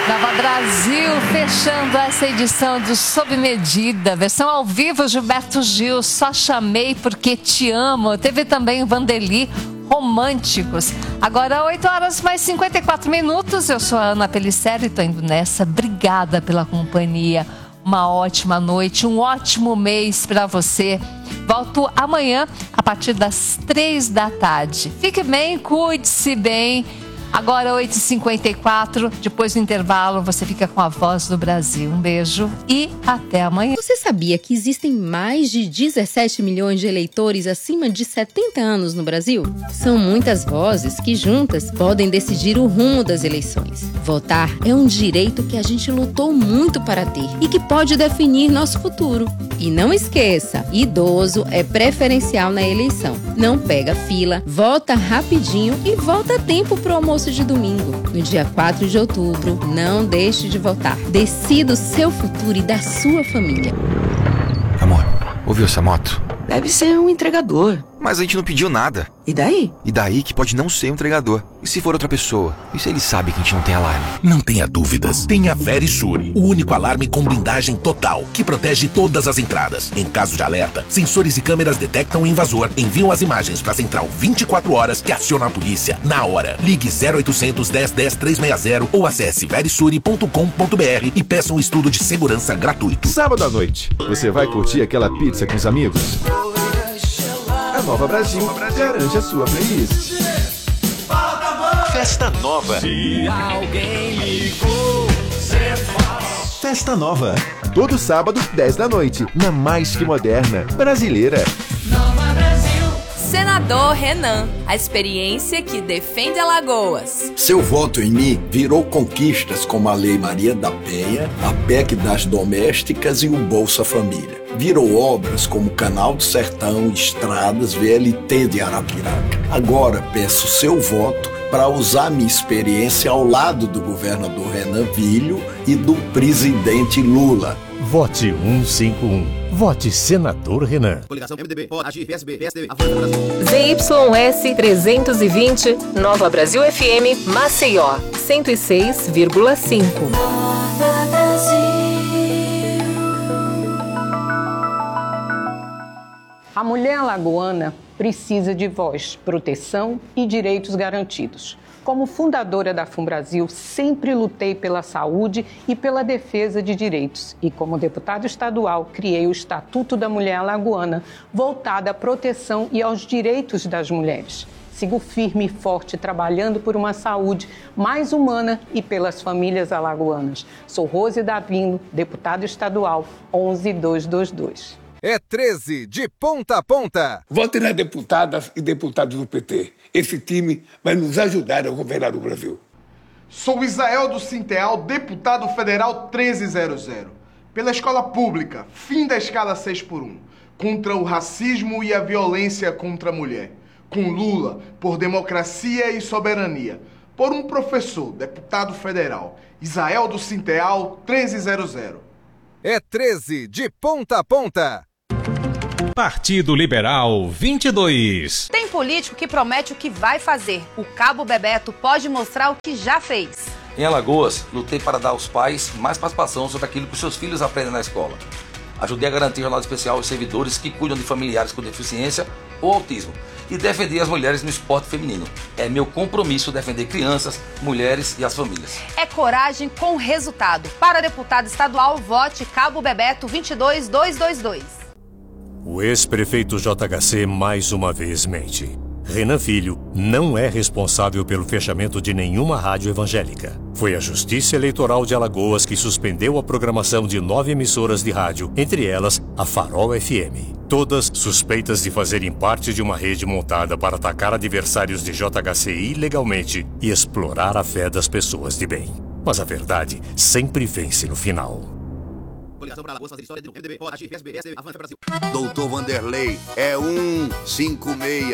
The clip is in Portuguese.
Nova Brasil, fechando essa edição do Sob Medida, versão ao vivo, Gilberto Gil, Só Chamei Porque Te Amo. Teve também o Vanderly, Românticos. Agora 8 horas mais 54 minutos, eu sou a Ana Pellicer e estou indo nessa. Obrigada pela companhia, uma ótima noite, um ótimo mês para você. Volto amanhã a partir das 3 da tarde. Fique bem, cuide-se bem. Agora 8h54, depois do intervalo, você fica com a Voz do Brasil. Um beijo e até amanhã. Você sabia que existem mais de 17 milhões de eleitores acima de 70 anos no Brasil? São muitas vozes que juntas podem decidir o rumo das eleições. Votar é um direito que a gente lutou muito para ter e que pode definir nosso futuro. E não esqueça, idoso é preferencial na eleição. Não pega fila, vota rapidinho e volta a tempo pro almoço de domingo. No dia 4 de outubro, não deixe de votar. Decida o seu futuro e da sua família. Amor, ouviu essa moto? Deve ser um entregador. Mas a gente não pediu nada. E daí? E daí que pode não ser um entregador. E se for outra pessoa? E se ele sabe que a gente não tem alarme? Não tenha dúvidas. Tenha Verisure, o único alarme com blindagem total, que protege todas as entradas. Em caso de alerta, sensores e câmeras detectam o invasor, enviam as imagens para a central 24 horas que aciona a polícia na hora. Ligue 0800 10 10 360 ou acesse verisure.com.br e peça um estudo de segurança gratuito. Sábado à noite, você vai curtir aquela pizza com os amigos? A Nova Brasil garante a sua playlist. Festa Nova. Se alguém ligou, cê faz. Festa Nova. Todo sábado, 10 da noite, na mais que moderna brasileira. Nova Brasil. Senador Renan, a experiência que defende Alagoas. Seu voto em mim virou conquistas como a Lei Maria da Penha, a PEC das domésticas e o Bolsa Família. Virou obras como Canal do Sertão, estradas, VLT de Arapiraca. Agora peço seu voto para usar minha experiência ao lado do governador Renan Filho e do presidente Lula. Vote 151. Vote Senador Renan. Coligação MDB, pode agir, PSB, PSDB, ZYS 320, Nova Brasil FM, Maceió, 106,5. Nova Brasil. A mulher alagoana precisa de voz, proteção e direitos garantidos. Como fundadora da FUNBrasil, sempre lutei pela saúde e pela defesa de direitos. E como deputada estadual, criei o Estatuto da Mulher Alagoana, voltado à proteção e aos direitos das mulheres. Sigo firme e forte, trabalhando por uma saúde mais humana e pelas famílias alagoanas. Sou Rose Davino, deputada estadual 11222. É 13 de ponta a ponta. Vote nas deputadas e deputados do PT. Esse time vai nos ajudar a governar o Brasil. Sou Isael do Sinteal, deputado federal 1300. Pela escola pública, fim da escala 6x1. Contra o racismo e a violência contra a mulher. Com Lula, por democracia e soberania. Por um professor, deputado federal, Isael do Sinteal 1300. É 13 de ponta a ponta. Partido Liberal 22. Tem político que promete o que vai fazer. O Cabo Bebeto pode mostrar o que já fez. Em Alagoas, lutei para dar aos pais mais participação sobre aquilo que os seus filhos aprendem na escola. Ajudei a garantir jornada especial aos servidores que cuidam de familiares com deficiência ou autismo. E defender as mulheres no esporte feminino. É meu compromisso defender crianças, mulheres e as famílias. É coragem com resultado. Para deputado estadual, vote Cabo Bebeto 22222. O ex-prefeito JHC mais uma vez mente. Renan Filho não é responsável pelo fechamento de nenhuma rádio evangélica. Foi a Justiça Eleitoral de Alagoas que suspendeu a programação de 9 emissoras de rádio, entre elas a Farol FM. Todas suspeitas de fazerem parte de uma rede montada para atacar adversários de JHC ilegalmente e explorar a fé das pessoas de bem. Mas a verdade sempre vence no final. Coligação para Alagoas fazer história de MDB, pode agir, PSB, PSDB, Avança Brasil. Doutor Vanderlei é 156.